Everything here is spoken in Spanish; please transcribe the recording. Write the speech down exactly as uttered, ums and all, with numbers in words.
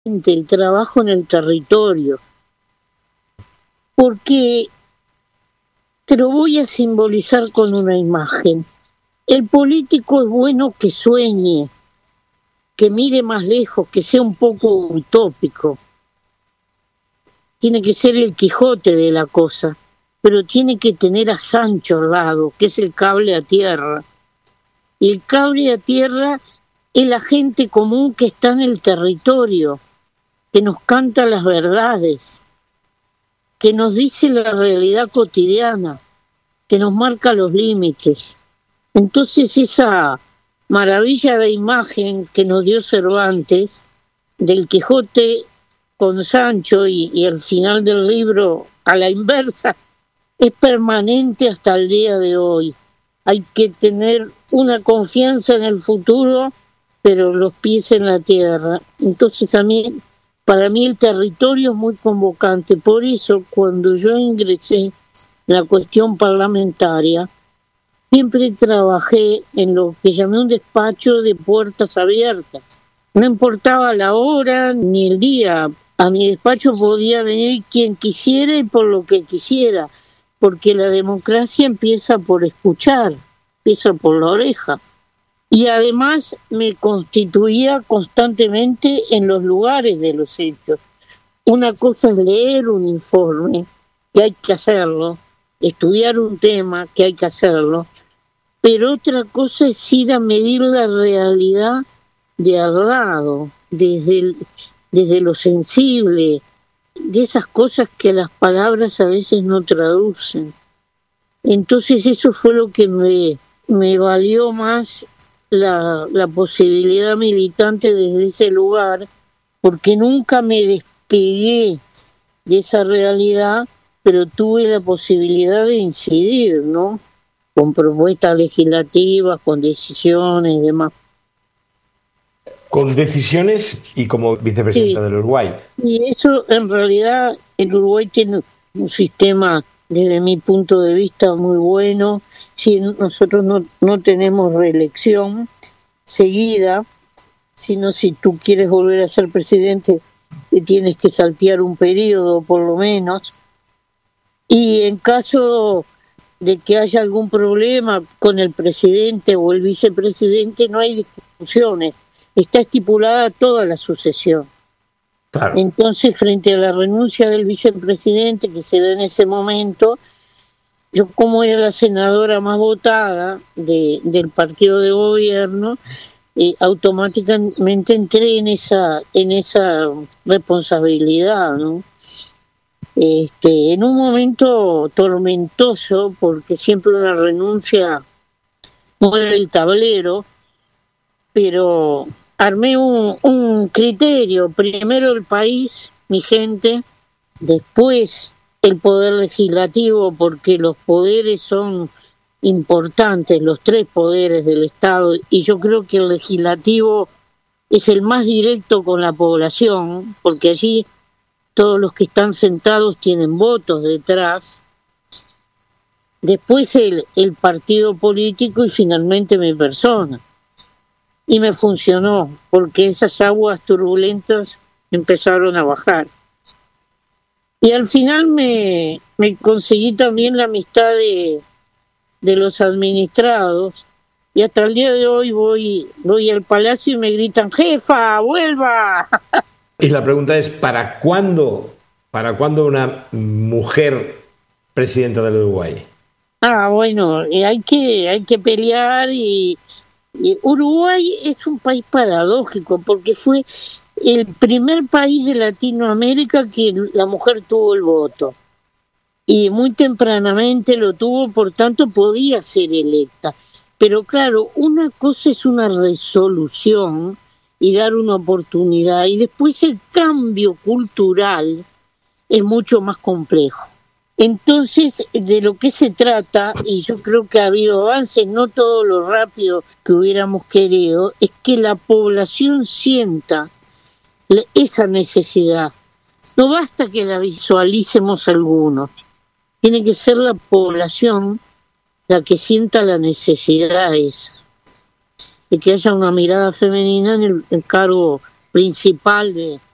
el trabajo en el territorio, porque te lo voy a simbolizar con una imagen. El político es bueno que sueñe, que mire más lejos, que sea un poco utópico. Tiene que ser el Quijote de la cosa, pero tiene que tener a Sancho al lado, que es el cable a tierra. Y el cable a tierra es la gente común que está en el territorio, que nos canta las verdades, que nos dice la realidad cotidiana, que nos marca los límites. Entonces esa maravilla de imagen que nos dio Cervantes, del Quijote con Sancho y, y al final del libro a la inversa, es permanente hasta el día de hoy. Hay que tener una confianza en el futuro, pero los pies en la tierra. Entonces a mí, para mí el territorio es muy convocante. Por eso cuando yo ingresé en la cuestión parlamentaria, siempre trabajé en lo que llamé un despacho de puertas abiertas. No importaba la hora ni el día. A mi despacho podía venir quien quisiera y por lo que quisiera, porque la democracia empieza por escuchar, empieza por la oreja. Y además me constituía constantemente en los lugares de los hechos. Una cosa es leer un informe, que hay que hacerlo, estudiar un tema, que hay que hacerlo, pero otra cosa es ir a medir la realidad de al lado, desde, el, desde lo sensible, de esas cosas que las palabras a veces no traducen. Entonces eso fue lo que me, me valió más la, la posibilidad militante desde ese lugar, porque nunca me despegué de esa realidad, pero tuve la posibilidad de incidir, ¿no? Con propuestas legislativas, con decisiones y demás. Con decisiones y como vicepresidenta sí. del Uruguay. Y eso, en realidad, el Uruguay tiene un sistema, desde mi punto de vista, muy bueno. Si nosotros no, no tenemos reelección seguida, sino si tú quieres volver a ser presidente, tienes que saltear un periodo, por lo menos. Y en caso de que haya algún problema con el presidente o el vicepresidente, no hay discusiones. Está estipulada toda la sucesión. Claro. Entonces, frente a la renuncia del vicepresidente que se da en ese momento, yo, como era la senadora más votada de, del partido de gobierno, eh, automáticamente entré en esa en esa responsabilidad, ¿no? Este, en un momento tormentoso, porque siempre una renuncia mueve el tablero, pero armé un, un criterio, primero el país, mi gente, después el poder legislativo, porque los poderes son importantes, los tres poderes del Estado, y yo creo que el legislativo es el más directo con la población, porque allí todos los que están sentados tienen votos detrás, después el, el partido político y finalmente mi persona. Y me funcionó, porque esas aguas turbulentas empezaron a bajar. Y al final me, me conseguí también la amistad de, de los administrados, y hasta el día de hoy voy, voy al palacio y me gritan: ¡jefa, vuelva! Y la pregunta es, ¿para cuándo, para cuándo una mujer presidenta del Uruguay? Ah, bueno, hay que, hay que pelear y... Uruguay es un país paradójico porque fue el primer país de Latinoamérica que la mujer tuvo el voto y muy tempranamente lo tuvo, por tanto podía ser electa. Pero claro, una cosa es una resolución y dar una oportunidad, y después el cambio cultural es mucho más complejo. Entonces, de lo que se trata, y yo creo que ha habido avances, no todo lo rápido que hubiéramos querido, es que la población sienta esa necesidad. No basta que la visualicemos algunos, tiene que ser la población la que sienta la necesidad esa, de que haya una mirada femenina en el, el cargo principal de